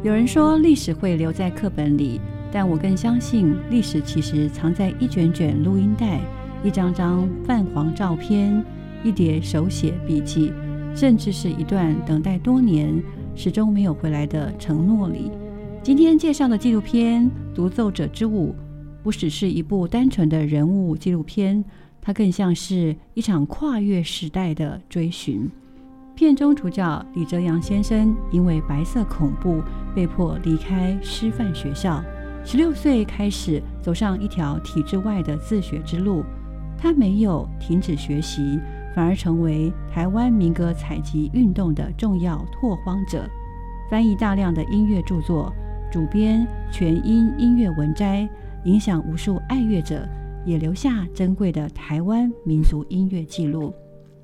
有人说历史会留在课本里，但我更相信历史其实藏在一卷卷录音带、一张张泛黄照片、一叠手写笔记，甚至是一段等待多年始终没有回来的承诺里。今天介绍的纪录片《独奏者之舞》不只是一部单纯的人物纪录片，它更像是一场跨越时代的追寻。片中主角李哲阳先生因为白色恐怖被迫离开师范学校，16岁开始走上一条体制外的自学之路。他没有停止学习，反而成为台湾民歌采集运动的重要拓荒者，翻译大量的音乐著作，主编全英音乐文摘，影响无数爱乐者，也留下珍贵的台湾民族音乐记录。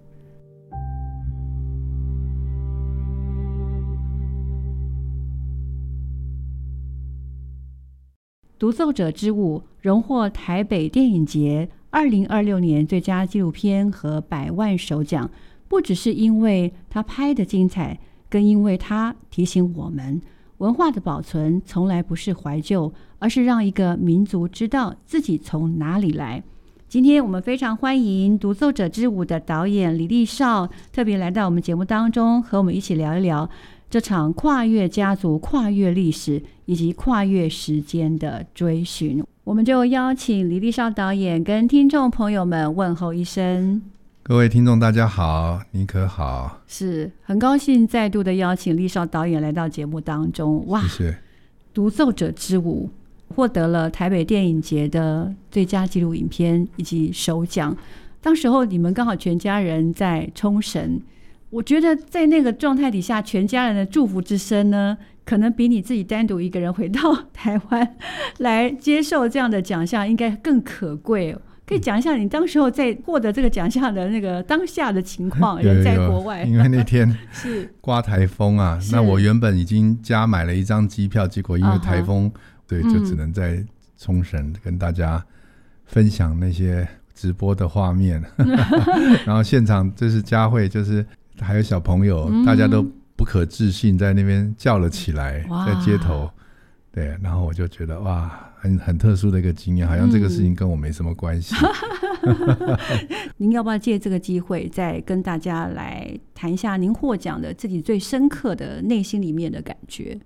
独奏者之舞荣获台北电影节2026年最佳纪录片和100万首奖，不只是因为他拍的精彩，更因为他提醒我们，文化的保存从来不是怀旧，而是让一个民族知道自己从哪里来。今天我们非常欢迎独奏者之舞的导演李立少特别来到我们节目当中，和我们一起聊一聊这场跨越家族、跨越历史以及跨越时间的追寻。我们就邀请李立少导演跟听众朋友们问候一声。 各位听众大家好，你可好？ 是很高兴再度的邀请立少导演来到节目当中。哇， 谢谢。 独奏者之舞获得了台北电影节的最佳纪录影片以及首奖，当时候你们刚好全家人在冲绳，我觉得在那个状态底下，全家人的祝福之声呢，可能比你自己单独一个人回到台湾来接受这样的奖项应该更可贵。可以讲一下你当时候在获得这个奖项的那个当下的情况，人在国外。 因为那天是刮台风啊，那我原本已经加买了一张机票，结果因为台风，对，就只能在冲绳跟大家分享那些直播的画面。然后现场就是佳慧，就是还有小朋友，大家都不可置信在那边叫了起来，在街头。对，然后我就觉得哇，很特殊的一个经验，好像这个事情跟我没什么关系。 您要不要借这个机会再跟大家来谈一下您获奖的自己最深刻的内心里面的感觉？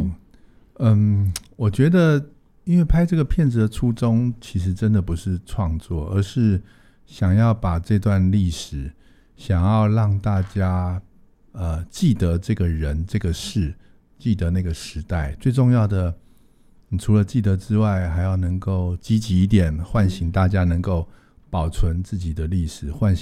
我觉得因为拍这个片子的初衷其实真的不是创作，而是想要把这段历史，想要让大家记得这个人这个事，记得那个时代。最重要的，你除了记得之外，还要能够积极一点，唤醒大家能够保存自己的历史，唤醒